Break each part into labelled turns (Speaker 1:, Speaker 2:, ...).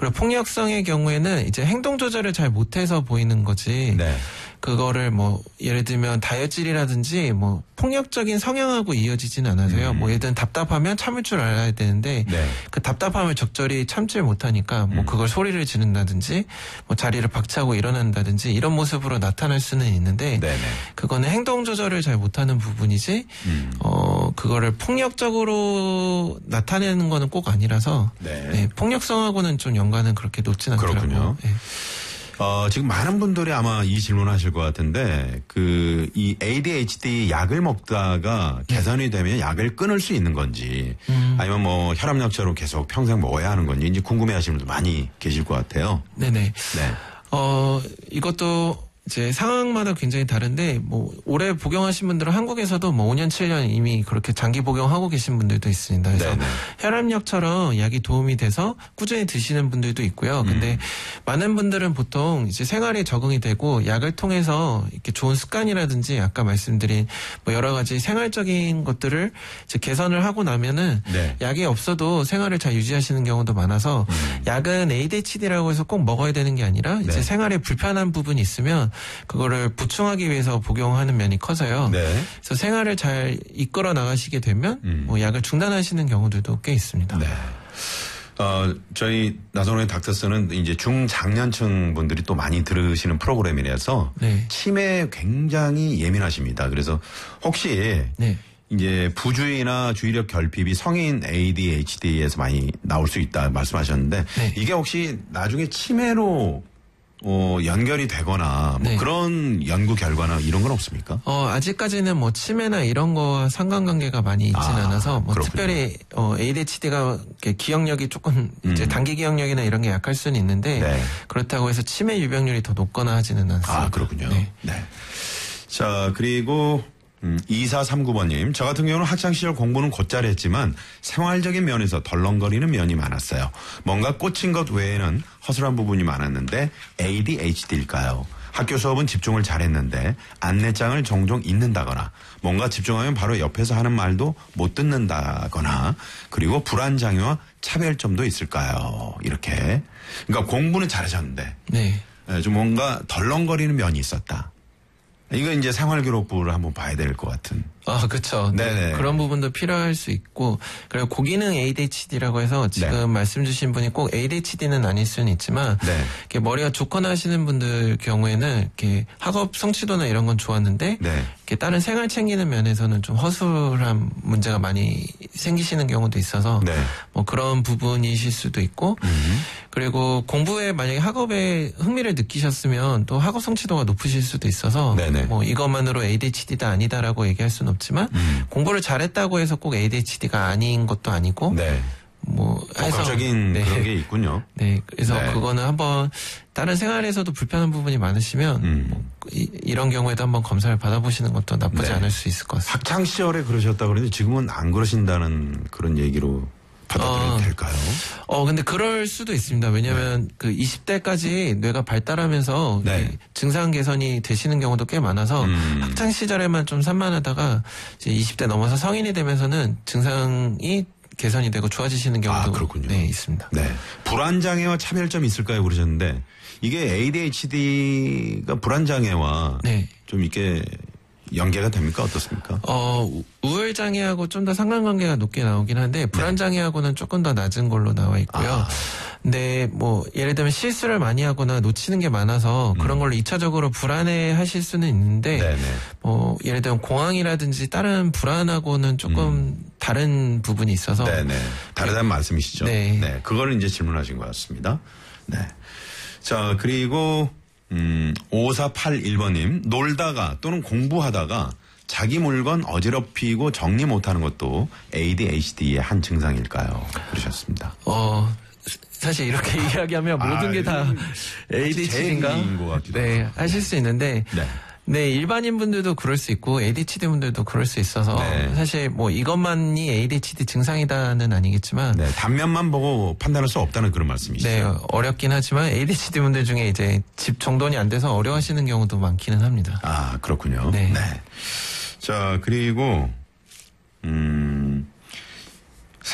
Speaker 1: 그리고 폭력성의 경우에는 이제 행동 조절을 잘 못해서 보이는 거지.
Speaker 2: 네.
Speaker 1: 그거를 뭐 예를 들면 다혈질이라든지 뭐 폭력적인 성향하고 이어지진 않아서요. 뭐 예를 들면 답답하면 참을 줄 알아야 되는데
Speaker 2: 네.
Speaker 1: 그 답답함을 적절히 참지 못하니까 뭐 그걸 소리를 지른다든지 뭐 자리를 박차고 일어난다든지 이런 모습으로 나타날 수는 있는데
Speaker 2: 네네.
Speaker 1: 그거는 행동 조절을 잘 못하는 부분이지 그거를 폭력적으로 나타내는 거는 꼭 아니라서
Speaker 2: 네.
Speaker 1: 네, 폭력성하고는 좀 연관은 그렇게 높진 않더라고요.
Speaker 2: 그렇군요.
Speaker 1: 네.
Speaker 2: 지금 많은 분들이 아마 이 질문 하실 것 같은데, 이 ADHD 약을 먹다가 개선이 되면 약을 끊을 수 있는 건지, 아니면 뭐 혈압약처럼 계속 평생 먹어야 하는 건지, 이제 궁금해 하시는 분들 많이 계실 것 같아요.
Speaker 1: 네네.
Speaker 2: 네.
Speaker 1: 이것도 이제 상황마다 굉장히 다른데 뭐 오래 복용하신 분들은 한국에서도 뭐 5년 7년 이미 그렇게 장기 복용하고 계신 분들도 있습니다. 그래서
Speaker 2: 네네.
Speaker 1: 혈압약처럼 약이 도움이 돼서 꾸준히 드시는 분들도 있고요. 근데 많은 분들은 보통 이제 생활에 적응이 되고 약을 통해서 이렇게 좋은 습관이라든지 아까 말씀드린 뭐 여러 가지 생활적인 것들을 이제 개선을 하고 나면은
Speaker 2: 네.
Speaker 1: 약이 없어도 생활을 잘 유지하시는 경우도 많아서 약은 ADHD라고 해서 꼭 먹어야 되는 게 아니라 이제
Speaker 2: 네.
Speaker 1: 생활에 불편한 부분이 있으면 그거를 보충하기 위해서 복용하는 면이 커서요.
Speaker 2: 네.
Speaker 1: 그래서 생활을 잘 이끌어 나가시게 되면 뭐 약을 중단하시는 경우들도 꽤 있습니다.
Speaker 2: 네. 저희 나선호의 닥터스는 이제 중장년층 분들이 또 많이 들으시는 프로그램이라서
Speaker 1: 네.
Speaker 2: 치매에 굉장히 예민하십니다. 그래서 혹시
Speaker 1: 네.
Speaker 2: 이제 부주의나 주의력 결핍이 성인 ADHD에서 많이 나올 수 있다 말씀하셨는데
Speaker 1: 네.
Speaker 2: 이게 혹시 나중에 치매로 연결이 되거나 뭐
Speaker 1: 네.
Speaker 2: 그런 연구 결과나 이런 건 없습니까?
Speaker 1: 아직까지는 뭐 치매나 이런 거와 상관관계가 많이 있진 않아서 뭐
Speaker 2: 그렇군요.
Speaker 1: 특별히 ADHD가 기억력이 조금 이제 단기 기억력이나 이런 게 약할 수는 있는데
Speaker 2: 네.
Speaker 1: 그렇다고 해서 치매 유병률이 더 높거나 하지는 않습니다.
Speaker 2: 아, 그렇군요.
Speaker 1: 네.
Speaker 2: 네. 자, 그리고 2439번님. 저 같은 경우는 학창시절 공부는 곧잘 했지만 생활적인 면에서 덜렁거리는 면이 많았어요. 뭔가 꽂힌 것 외에는 허술한 부분이 많았는데 ADHD일까요? 학교 수업은 집중을 잘했는데 안내장을 종종 잊는다거나 뭔가 집중하면 바로 옆에서 하는 말도 못 듣는다거나 그리고 불안장애와 차별점도 있을까요? 이렇게. 그러니까 공부는 잘하셨는데
Speaker 1: 네.
Speaker 2: 좀 뭔가 덜렁거리는 면이 있었다. 이거 이제 생활기록부를 한번 봐야 될 것 같은.
Speaker 1: 그렇죠.
Speaker 2: 네네.
Speaker 1: 그런 부분도 필요할 수 있고 그리고 고기능 ADHD라고 해서 지금
Speaker 2: 네.
Speaker 1: 말씀 주신 분이 꼭 ADHD는 아닐 수는 있지만
Speaker 2: 네.
Speaker 1: 이렇게 머리가 좋거나 하시는 분들 경우에는 이렇게 학업 성취도나 이런 건 좋았는데
Speaker 2: 네.
Speaker 1: 이렇게 다른 생활 챙기는 면에서는 좀 허술한 문제가 많이 생기시는 경우도 있어서
Speaker 2: 네.
Speaker 1: 뭐 그런 부분이실 수도 있고 그리고 공부에 만약에 학업에 흥미를 느끼셨으면 또 학업 성취도가 높으실 수도 있어서
Speaker 2: 네네.
Speaker 1: 뭐 이것만으로 ADHD다 아니다라고 얘기할 수는 없지만 공부를 잘했다고 해서 꼭 ADHD가 아닌 것도 아니고
Speaker 2: 네.
Speaker 1: 뭐 해서
Speaker 2: 복합적인
Speaker 1: 네.
Speaker 2: 그런 게 있군요.
Speaker 1: 네, 그래서
Speaker 2: 네.
Speaker 1: 그거는 한번 다른 생활에서도 불편한 부분이 많으시면 뭐 이런 경우에도 한번 검사를 받아보시는 것도 나쁘지
Speaker 2: 네.
Speaker 1: 않을 수 있을 것 같습니다.
Speaker 2: 학창 시절에 그러셨다고 그러는데 지금은 안 그러신다는 그런 얘기로 받아들여도 될까요?
Speaker 1: 근데 그럴 수도 있습니다. 왜냐하면 그 20대까지 뇌가 발달하면서
Speaker 2: 네.
Speaker 1: 증상 개선이 되시는 경우도 꽤 많아서 학창 시절에만 좀 산만하다가 이제 20대 넘어서 성인이 되면서는 증상이 개선이 되고 좋아지시는 경우도
Speaker 2: 그렇군요.
Speaker 1: 네, 있습니다.
Speaker 2: 네. 불안장애와 차별점이 있을까요? 그러셨는데 이게 ADHD가 불안장애와
Speaker 1: 네.
Speaker 2: 좀 이렇게 연계가 됩니까? 어떻습니까?
Speaker 1: 우울장애하고 좀 더 상관관계가 높게 나오긴 한데 불안장애하고는 조금 더 낮은 걸로 나와 있고요. 근데 뭐 예를 들면 실수를 많이 하거나 놓치는 게 많아서 그런 걸로 2차적으로 불안해 하실 수는 있는데
Speaker 2: 네네.
Speaker 1: 뭐 예를 들면 공황이라든지 다른 불안하고는 조금 다른 부분이 있어서
Speaker 2: 네네. 다르다는 말씀이시죠?
Speaker 1: 네.
Speaker 2: 네. 그거를 이제 질문하신 것 같습니다. 네. 자, 그리고 5481번님. 놀다가 또는 공부하다가 자기 물건 어지럽히고 정리 못하는 것도 ADHD의 한 증상일까요? 그러셨습니다.
Speaker 1: 사실 이렇게 이야기하면 모든 게 다 ADHD인가?
Speaker 2: 제일인 것 같기도
Speaker 1: 네,
Speaker 2: 하고.
Speaker 1: 하실 수 있는데
Speaker 2: 네.
Speaker 1: 네, 일반인 분들도 그럴 수 있고 ADHD 분들도 그럴 수 있어서
Speaker 2: 네.
Speaker 1: 사실 뭐 이것만이 ADHD 증상이다는 아니겠지만
Speaker 2: 네. 단면만 보고 판단할 수 없다는 그런 말씀이시죠?
Speaker 1: 네, 어렵긴 하지만 ADHD 분들 중에 이제 집 정돈이 안 돼서 어려워하시는 경우도 많기는 합니다.
Speaker 2: 아, 그렇군요.
Speaker 1: 네.
Speaker 2: 자, 그리고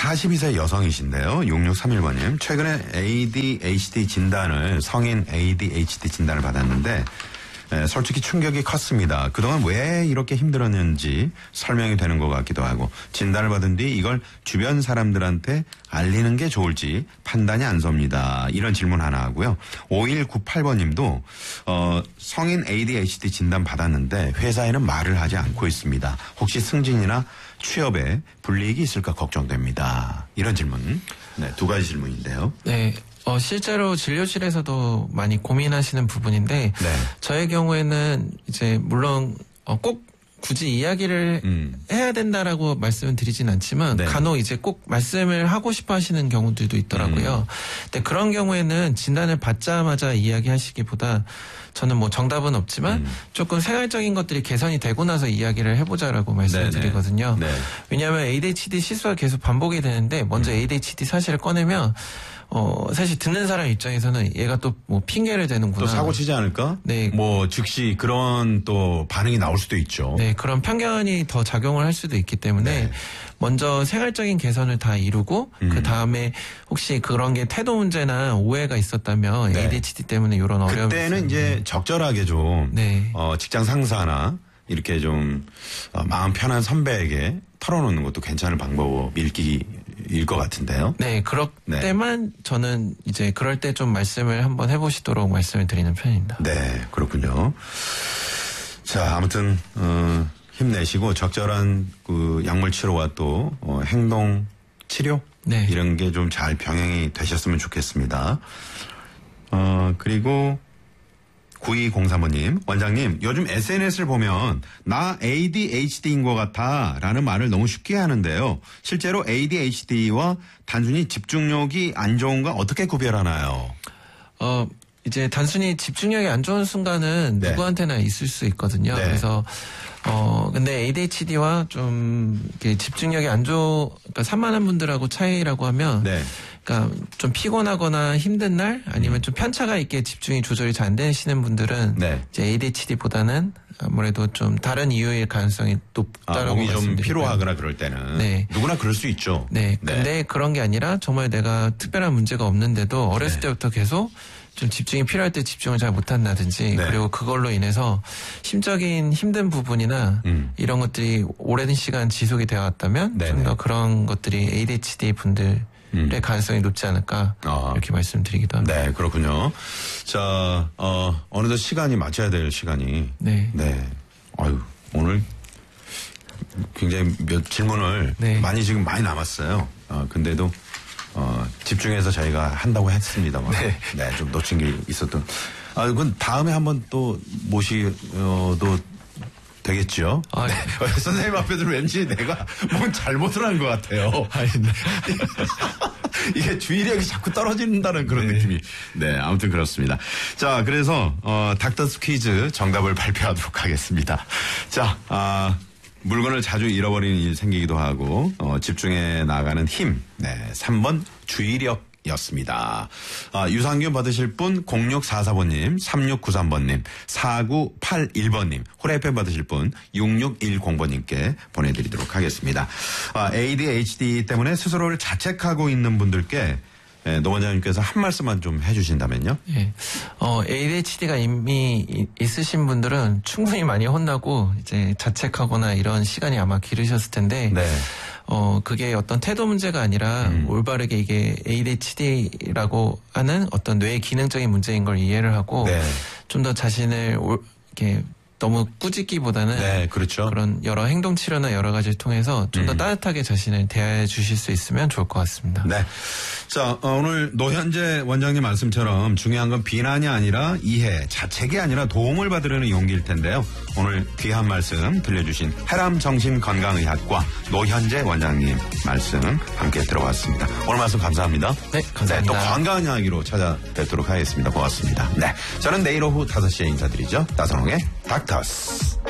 Speaker 2: 42세 여성이신데요. 6631번님. 최근에 ADHD 진단을, 성인 ADHD 진단을 받았는데, 솔직히 충격이 컸습니다. 그동안 왜 이렇게 힘들었는지 설명이 되는 것 같기도 하고, 진단을 받은 뒤 이걸 주변 사람들한테 알리는 게 좋을지 판단이 안 섭니다. 이런 질문 하나 하고요. 5198번님도 성인 ADHD 진단 받았는데 회사에는 말을 하지 않고 있습니다. 혹시 승진이나 취업에 불이익이 있을까 걱정됩니다. 이런 질문. 네, 두 가지 질문인데요.
Speaker 1: 네. 실제로 진료실에서도 많이 고민하시는 부분인데,
Speaker 2: 네.
Speaker 1: 저의 경우에는 이제 물론 꼭 굳이 이야기를 해야 된다라고 말씀을 드리진 않지만,
Speaker 2: 네.
Speaker 1: 간혹 이제 꼭 말씀을 하고 싶어 하시는 경우들도 있더라고요. 근데 그런 경우에는 진단을 받자마자 이야기하시기보다 저는 뭐 정답은 없지만 조금 생활적인 것들이 개선이 되고 나서 이야기를 해보자라고 말씀을
Speaker 2: 네네.
Speaker 1: 드리거든요.
Speaker 2: 네.
Speaker 1: 왜냐하면 ADHD 실수가 계속 반복이 되는데 먼저 ADHD 사실을 꺼내면 사실 듣는 사람 입장에서는 얘가 또 뭐 핑계를 대는구나.
Speaker 2: 또 사고 치지 않을까?
Speaker 1: 네.
Speaker 2: 뭐 즉시 그런 또 반응이 나올 수도 있죠.
Speaker 1: 네, 그런 편견이 더 작용을 할 수도 있기 때문에
Speaker 2: 네.
Speaker 1: 먼저 생활적인 개선을 다 이루고 그 다음에 혹시 그런 게 태도 문제나 오해가 있었다면
Speaker 2: 네.
Speaker 1: ADHD 때문에 이런 어려움이
Speaker 2: 그때는
Speaker 1: 있었는데.
Speaker 2: 이제 적절하게 좀
Speaker 1: 네.
Speaker 2: 직장 상사나 이렇게 좀 마음 편한 선배에게 털어놓는 것도 괜찮은 방법일 것 같은데요.
Speaker 1: 네, 그럴
Speaker 2: 네.
Speaker 1: 때만 저는 이제 그럴 때 좀 말씀을 한번 해보시도록 말씀을 드리는 편입니다.
Speaker 2: 네, 그렇군요. 자, 아무튼 힘내시고 적절한 그 약물 치료와 또 행동 치료
Speaker 1: 네.
Speaker 2: 이런 게 좀 잘 병행이 되셨으면 좋겠습니다. 그리고 9203번님, 원장님, 요즘 SNS를 보면 나 ADHD인 것 같아 라는 말을 너무 쉽게 하는데요. 실제로 ADHD와 단순히 집중력이 안 좋은 건 어떻게 구별하나요?
Speaker 1: 이제 단순히 집중력이 안 좋은 순간은
Speaker 2: 네.
Speaker 1: 누구한테나 있을 수 있거든요.
Speaker 2: 네.
Speaker 1: 그래서 근데 ADHD와 좀 이렇게 집중력이 안 그러니까 산만한 분들하고 차이라고 하면
Speaker 2: 네.
Speaker 1: 그러니까 좀 피곤하거나 힘든 날 아니면 좀 편차가 있게 집중이 조절이 잘 안 되시는 분들은
Speaker 2: 네.
Speaker 1: 이제 ADHD보다는 아무래도 좀 다른 이유일 가능성이 높다라고
Speaker 2: 몸이 좀
Speaker 1: 말씀드리고요.
Speaker 2: 피로하거나 그럴 때는
Speaker 1: 네.
Speaker 2: 누구나 그럴 수 있죠.
Speaker 1: 네. 근데 그런 게 아니라 정말 내가 특별한 문제가 없는데도 어렸을
Speaker 2: 네.
Speaker 1: 때부터 계속 좀 집중이 필요할 때 집중을 잘 못한다든지
Speaker 2: 네.
Speaker 1: 그리고 그걸로 인해서 심적인 힘든 부분이나 이런 것들이 오랜 시간 지속이 되어 왔다면
Speaker 2: 네네.
Speaker 1: 좀 더 그런 것들이 ADHD 분들의 가능성이 높지 않을까 이렇게 말씀드리기도 합니다.
Speaker 2: 네, 그렇군요. 자, 어느덧 시간이 맞춰야 될 시간이.
Speaker 1: 네.
Speaker 2: 아유, 오늘 굉장히 몇 질문을
Speaker 1: 네.
Speaker 2: 많이 남았어요. 근데도 집중해서 저희가 한다고 했습니다만. 네, 좀 놓친 게 있었던. 그건 다음에 한번 또 모시도 되겠죠?
Speaker 1: 네.
Speaker 2: 선생님 앞에서 왠지 내가 뭔 잘못을 한 것 같아요. 이게 주의력이 자꾸 떨어진다는 그런 느낌이. 네, 아무튼 그렇습니다. 자, 그래서, 닥터스 퀴즈 정답을 발표하도록 하겠습니다. 자, 물건을 자주 잃어버리는 일이 생기기도 하고, 집중해 나가는 힘. 네, 3번 주의력이었습니다. 유산균 받으실 분 0644번님, 3693번님, 4981번님, 홀에펜 받으실 분 6610번님께 보내드리도록 하겠습니다. ADHD 때문에 스스로를 자책하고 있는 분들께 노 원장님께서 한 말씀만 좀 해주신다면요.
Speaker 1: 네. ADHD가 이미 있으신 분들은 충분히 많이 혼나고 이제 자책하거나 이런 시간이 아마 기르셨을 텐데
Speaker 2: 네.
Speaker 1: 그게 어떤 태도 문제가 아니라 올바르게 이게 ADHD라고 하는 어떤 뇌의 기능적인 문제인 걸 이해를 하고
Speaker 2: 네.
Speaker 1: 좀 더 자신을 이렇게 너무 꾸짖기보다는
Speaker 2: 네, 그렇죠.
Speaker 1: 그런 여러 행동 치료나 여러 가지를 통해서 좀 더 따뜻하게 자신을 대해 주실 수 있으면 좋을 것 같습니다.
Speaker 2: 네. 자, 오늘 노현재 원장님 말씀처럼 중요한 건 비난이 아니라 이해, 자책이 아니라 도움을 받으려는 용기일 텐데요. 오늘 귀한 말씀 들려주신 해람정신건강의학과 노현재 원장님 말씀 함께 들어봤습니다. 오늘 말씀 감사합니다.
Speaker 1: 네, 감사합니다.
Speaker 2: 또 건강한 이야기로 찾아뵙도록 하겠습니다. 고맙습니다. 네. 저는 내일 오후 5시에 인사드리죠. 나선홍의 닥터스.